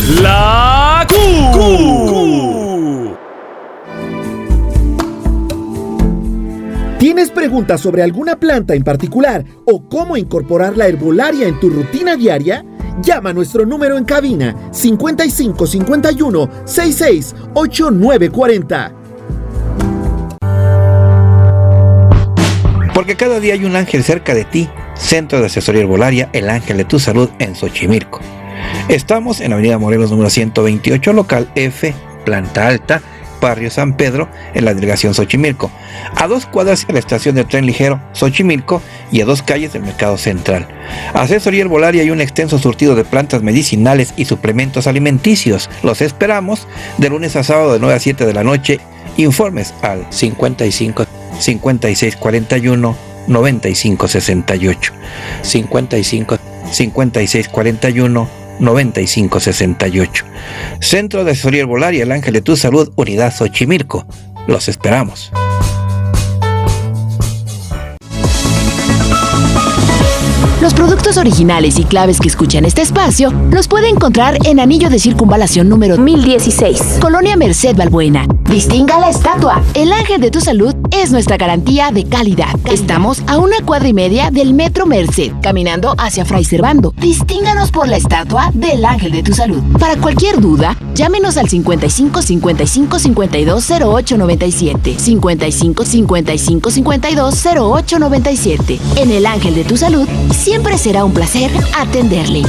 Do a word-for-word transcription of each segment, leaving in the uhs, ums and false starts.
La Q. Q. ¿Tienes preguntas sobre alguna planta en particular o cómo incorporar la herbolaria en tu rutina diaria? Llama a nuestro número en cabina cincuenta y cinco cincuenta y uno sesenta y seis ochenta y nueve cuarenta. Porque cada día hay un ángel cerca de ti. Centro de Asesoría Herbolaria, el ángel de tu salud en Xochimilco. Estamos en Avenida Morelos número ciento veintiocho, local F, planta alta, barrio San Pedro, en la delegación Xochimilco, a dos cuadras de la estación de tren ligero Xochimilco y a dos calles del Mercado Central. Asesoría Herbolaria y un extenso surtido de plantas medicinales y suplementos alimenticios. Los esperamos de lunes a sábado de nueve a siete de la noche. Informes al cincuenta y cinco cincuenta y seis cuarenta y uno noventa y cinco sesenta y ocho, cincuenta y cinco cincuenta y seis cuarenta y uno noventa y cinco sesenta y ocho. Centro de Asesoría Herbolaria, el ángel de tu salud, unidad Xochimilco. Los esperamos. Los productos originales y claves que escuchan este espacio los puede encontrar en Anillo de Circunvalación número mil dieciséis, Colonia Merced Balbuena. Distinga la estatua. El ángel de tu salud es nuestra garantía de calidad. Estamos a una cuadra y media del Metro Merced, caminando hacia Fray Servando. Distínganos por la estatua del ángel de tu salud. Para cualquier duda, llámenos al cincuenta y cinco cincuenta y cinco cincuenta y dos cero ocho noventa y siete, cincuenta y cinco cincuenta y cinco cincuenta y dos cero ocho noventa y siete. En el ángel de tu salud, siempre será un placer atenderle.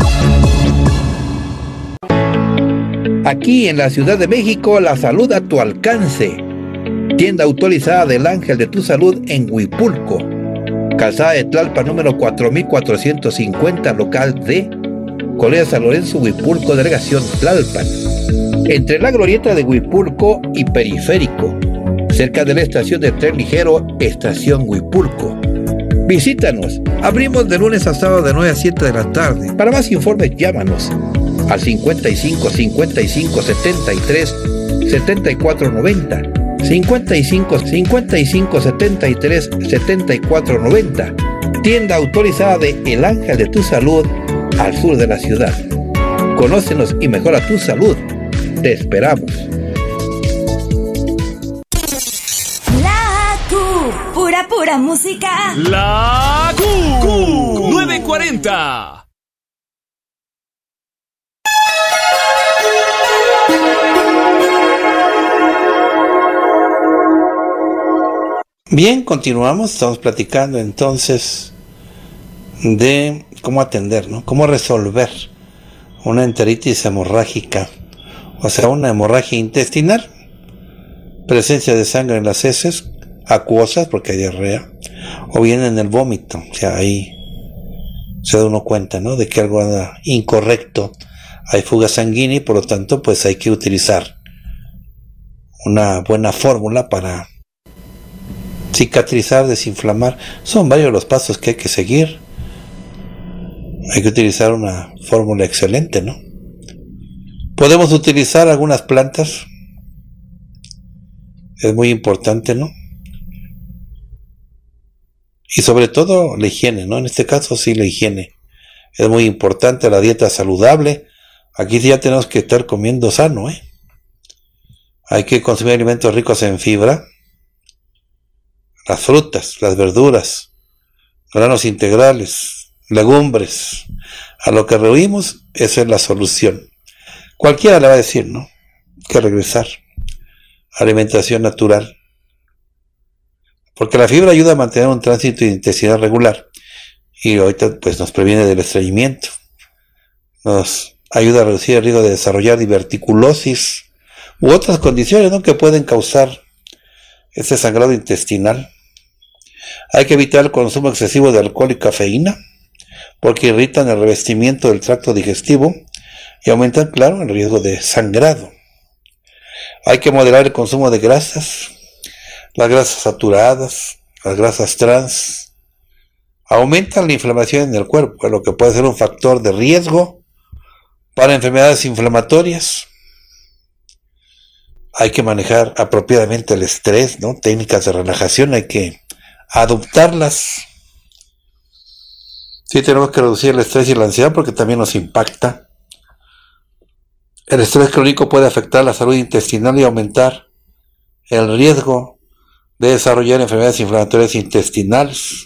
Aquí en la Ciudad de México, la salud a tu alcance. Tienda autorizada del Ángel de tu Salud en Huipulco. Calzada de Tlalpan número cuatro mil cuatrocientos cincuenta, local D. Colonia San Lorenzo, Huipulco, delegación Tlalpan. Entre la glorieta de Huipulco y Periférico. Cerca de la estación de tren ligero, estación Huipulco. Visítanos. Abrimos de lunes a sábado de nueve a siete de la tarde. Para más informes, llámanos al cincuenta y cinco cincuenta y cinco setenta y tres setenta y cuatro noventa, cincuenta y cinco cincuenta y cinco setenta y tres setenta y cuatro noventa. Tienda autorizada de El Ángel de tu Salud al sur de la ciudad. Conócenos y mejora tu salud. Te esperamos. La Q, pura pura música. La Q. Q. nueve cuarenta. Bien, continuamos, estamos platicando entonces de cómo atender, ¿no? Cómo resolver una enteritis hemorrágica, o sea, una hemorragia intestinal, presencia de sangre en las heces, acuosas, porque hay diarrea, o bien en el vómito, o sea, ahí se da uno cuenta, ¿no? De que algo anda incorrecto, hay fuga sanguínea y por lo tanto, pues hay que utilizar una buena fórmula para cicatrizar, desinflamar. Son varios los pasos que hay que seguir. Hay que utilizar una fórmula excelente, ¿no? Podemos utilizar algunas plantas. Es muy importante, ¿no? Y sobre todo la higiene, ¿no? En este caso sí, la higiene. Es muy importante, la dieta saludable. Aquí sí ya tenemos que estar comiendo sano, ¿eh? Hay que consumir alimentos ricos en fibra. Las frutas, las verduras, granos integrales, legumbres, a lo que rehuimos, esa es la solución. Cualquiera le va a decir, ¿no? Que regresar. Alimentación natural. Porque la fibra ayuda a mantener un tránsito intestinal regular. Y ahorita pues nos previene del estreñimiento. Nos ayuda a reducir el riesgo de desarrollar diverticulosis u otras condiciones, ¿no? Que pueden causar ese sangrado intestinal. Hay que evitar el consumo excesivo de alcohol y cafeína, porque irritan el revestimiento del tracto digestivo y aumentan, claro, el riesgo de sangrado. Hay que moderar el consumo de grasas, las grasas saturadas, las grasas trans. Aumentan la inflamación en el cuerpo, lo que puede ser un factor de riesgo para enfermedades inflamatorias. Hay que manejar apropiadamente el estrés, ¿no? Técnicas de relajación hay que adoptarlas. Sí, tenemos que reducir el estrés y la ansiedad porque también nos impacta El estrés crónico puede afectar la salud intestinal y aumentar el riesgo de desarrollar enfermedades inflamatorias intestinales.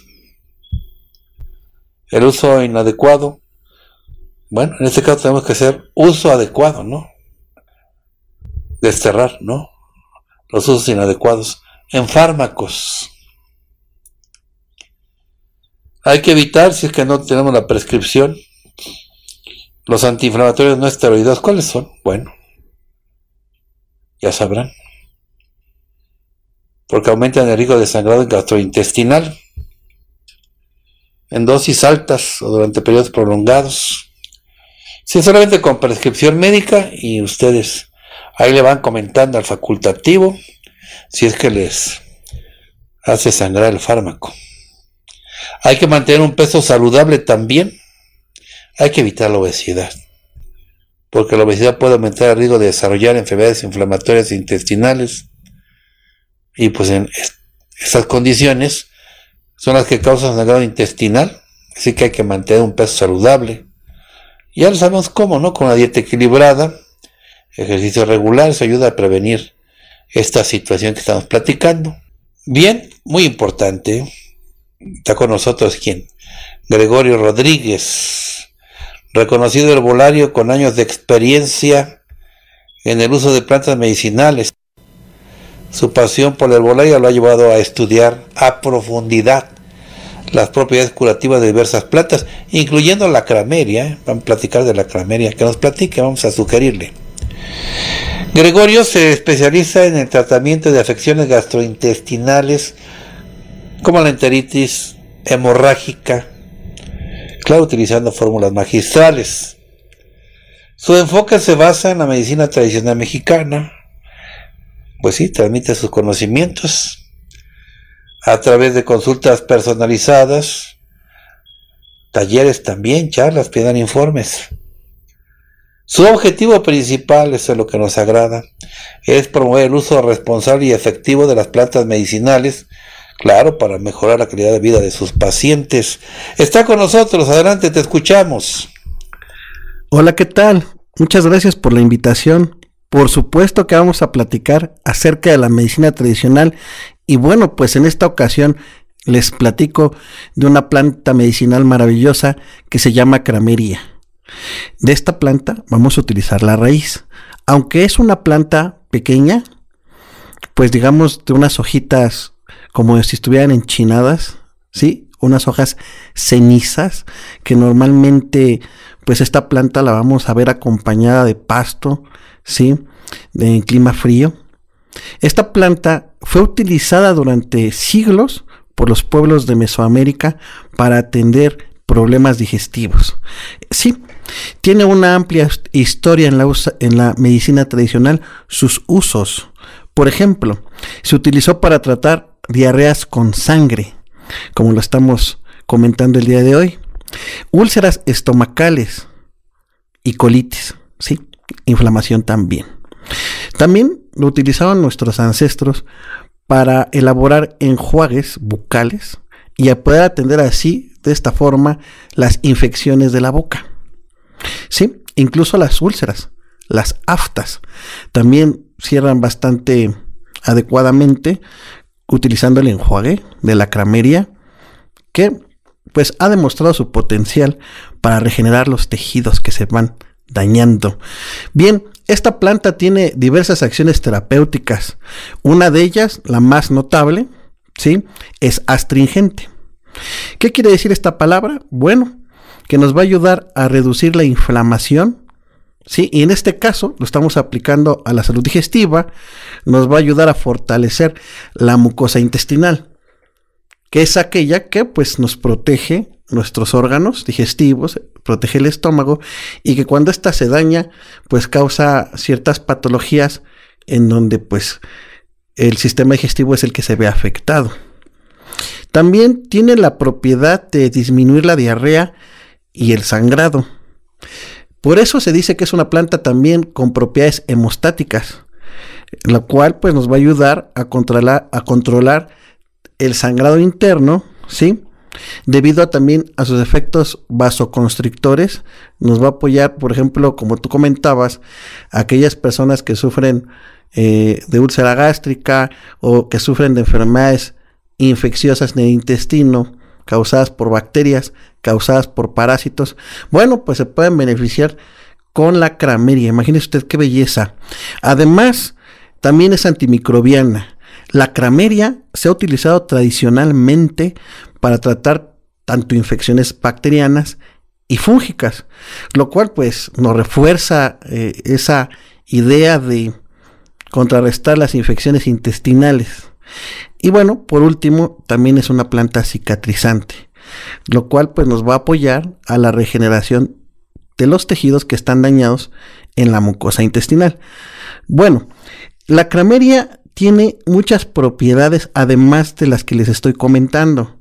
El uso inadecuado, bueno, en este caso tenemos que hacer uso adecuado, ¿no? Desterrar, ¿no? Los usos inadecuados en fármacos. Hay que evitar, si es que no tenemos la prescripción, los antiinflamatorios no esteroideos. ¿Cuáles son? Bueno, ya sabrán. Porque aumentan el riesgo de sangrado gastrointestinal en dosis altas o durante periodos prolongados. Sí, solamente con prescripción médica, y ustedes ahí le van comentando al facultativo si es que les hace sangrar el fármaco. Hay que mantener un peso saludable también. Hay que evitar la obesidad, porque la obesidad puede aumentar el riesgo de desarrollar enfermedades inflamatorias intestinales, y pues en estas condiciones son las que causan sangrado intestinal. Así que hay que mantener un peso saludable. Ya lo sabemos cómo, ¿no? Con una dieta equilibrada, ejercicio regular, eso ayuda a prevenir esta situación que estamos platicando. Bien, muy importante, está con nosotros ¿quién? Gregorio Rodríguez, reconocido herbolario con años de experiencia en el uso de plantas medicinales. Su pasión por la herbolaria lo ha llevado a estudiar a profundidad las propiedades curativas de diversas plantas, incluyendo la crameria. ¿eh? Vamos a platicar de la crameria, que nos platique, vamos a sugerirle. Gregorio se especializa en el tratamiento de afecciones gastrointestinales como la enteritis hemorrágica, claro, utilizando fórmulas magistrales. Su enfoque se basa en la medicina tradicional mexicana. Pues sí, transmite sus conocimientos a través de consultas personalizadas, talleres también, charlas, pidan informes. Su objetivo principal, eso es lo que nos agrada, es promover el uso responsable y efectivo de las plantas medicinales, claro, para mejorar la calidad de vida de sus pacientes. Está con nosotros, adelante, te escuchamos. Hola, ¿qué tal? Muchas gracias por la invitación. Por supuesto que vamos a platicar acerca de la medicina tradicional, y bueno, pues en esta ocasión les platico de una planta medicinal maravillosa que se llama crameria. De esta planta vamos a utilizar la raíz, aunque es una planta pequeña, pues digamos de unas hojitas como si estuvieran enchinadas, ¿sí? Unas hojas cenizas, que normalmente pues esta planta la vamos a ver acompañada de pasto, ¿sí? En clima frío. Esta planta fue utilizada durante siglos por los pueblos de Mesoamérica para atender problemas digestivos. Sí, tiene una amplia historia en la, usa, en la medicina tradicional. Sus usos, por ejemplo, se utilizó para tratar diarreas con sangre, como lo estamos comentando el día de hoy, úlceras estomacales y colitis, sí, inflamación también. También lo utilizaban nuestros ancestros para elaborar enjuagues bucales y a poder atender así, de esta forma, las infecciones de la boca. Sí, incluso las úlceras, las aftas, también cierran bastante adecuadamente utilizando el enjuague de la crameria, que pues ha demostrado su potencial para regenerar los tejidos que se van dañando. Bien, esta planta tiene diversas acciones terapéuticas. Una de ellas, la más notable, ¿sí?, es astringente. ¿Qué quiere decir esta palabra? Bueno, que nos va a ayudar a reducir la inflamación, ¿sí? Y en este caso lo estamos aplicando a la salud digestiva. Nos va a ayudar a fortalecer la mucosa intestinal, que es aquella que pues nos protege nuestros órganos digestivos, protege el estómago, y que cuando ésta se daña pues causa ciertas patologías en donde pues el sistema digestivo es el que se ve afectado. También tiene la propiedad de disminuir la diarrea y el sangrado. Por eso se dice que es una planta también con propiedades hemostáticas, la cual pues nos va a ayudar a controlar, a controlar el sangrado interno, ¿sí?, Debido a, también a sus efectos vasoconstrictores, nos va a apoyar, por ejemplo, como tú comentabas, a aquellas personas que sufren eh, de úlcera gástrica o que sufren de enfermedades infecciosas en el intestino, causadas por bacterias, causadas por parásitos. Bueno, pues se pueden beneficiar con la crameria. Imagínese usted qué belleza. Además, también es antimicrobiana. La crameria se ha utilizado tradicionalmente para tratar tanto infecciones bacterianas y fúngicas, lo cual pues nos refuerza eh, esa idea de contrarrestar las infecciones intestinales. Y bueno, por último, también es una planta cicatrizante, lo cual pues nos va a apoyar a la regeneración de los tejidos que están dañados en la mucosa intestinal. Bueno, la crameria tiene muchas propiedades además de las que les estoy comentando.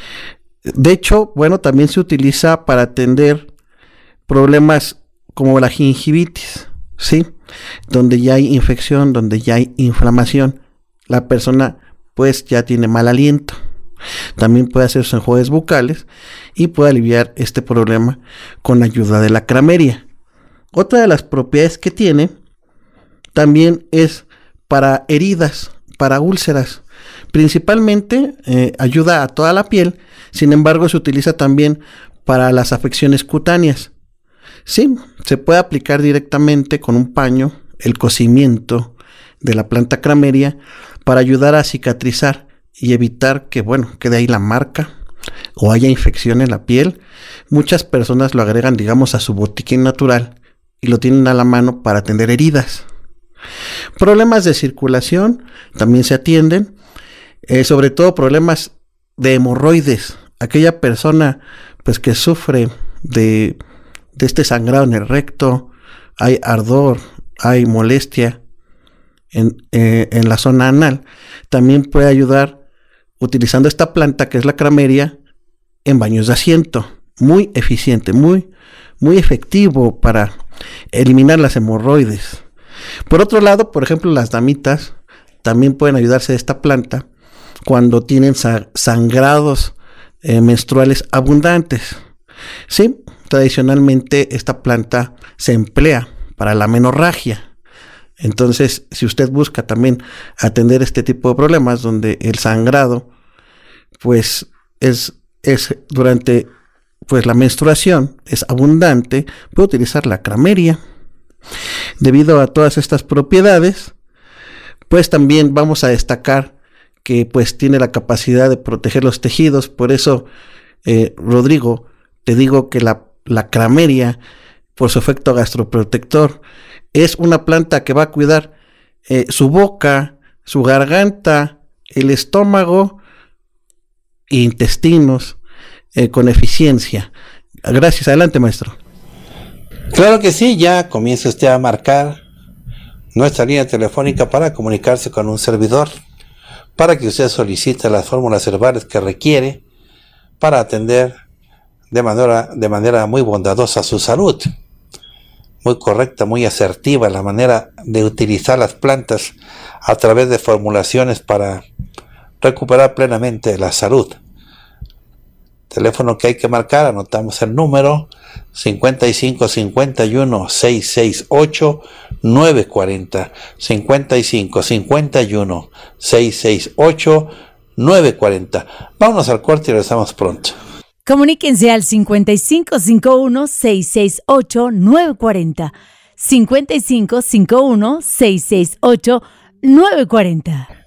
De hecho, bueno, también se utiliza para atender problemas como la gingivitis, ¿sí? Donde ya hay infección, donde ya hay inflamación, la persona pues ya tiene mal aliento. También puede hacer sus enjuagues bucales y puede aliviar este problema con ayuda de la crameria. Otra de las propiedades que tiene también es para heridas, para úlceras. Principalmente eh, ayuda a toda la piel, sin embargo se utiliza también para las afecciones cutáneas. Sí, se puede aplicar directamente con un paño el cocimiento de la planta crameria para ayudar a cicatrizar y evitar que, bueno, quede ahí la marca o haya infección en la piel. Muchas personas lo agregan, digamos, a su botiquín natural y lo tienen a la mano para atender heridas. Problemas de circulación también se atienden, eh, sobre todo problemas de hemorroides. Aquella persona pues que sufre de, de este sangrado en el recto, hay ardor, hay molestia en, eh, en la zona anal, también puede ayudar utilizando esta planta que es la crameria en baños de asiento. Muy eficiente, muy, muy efectivo para eliminar las hemorroides. Por otro lado, por ejemplo, las damitas también pueden ayudarse de esta planta cuando tienen sangrados eh, menstruales abundantes. Sí, tradicionalmente esta planta se emplea para la menorragia. Entonces, si usted busca también atender este tipo de problemas donde el sangrado pues es, es durante pues la menstruación es abundante, puede utilizar la crameria. Debido a todas estas propiedades, pues también vamos a destacar que pues tiene la capacidad de proteger los tejidos. Por eso, eh, Rodrigo, te digo que la, la crameria, por su efecto gastroprotector, es una planta que va a cuidar eh, su boca, su garganta, el estómago e intestinos eh, con eficiencia. Gracias. Adelante, maestro. Claro que sí, ya comienza usted a marcar nuestra línea telefónica para comunicarse con un servidor, para que usted solicite las fórmulas herbales que requiere para atender de manera, de manera muy bondadosa su salud. Muy correcta, muy asertiva la manera de utilizar las plantas a través de formulaciones para recuperar plenamente la salud. Teléfono que hay que marcar, anotamos el número cincuenta y cinco cincuenta y uno seiscientos sesenta y ocho nueve cuarenta, cincuenta y cinco cincuenta y uno seiscientos sesenta y ocho nueve cuarenta. Vámonos al corte y regresamos pronto. Comuníquense al cincuenta y cinco cincuenta y uno seiscientos sesenta y ocho nueve cuarenta, cincuenta y cinco cincuenta y uno seiscientos sesenta y ocho nueve cuarenta.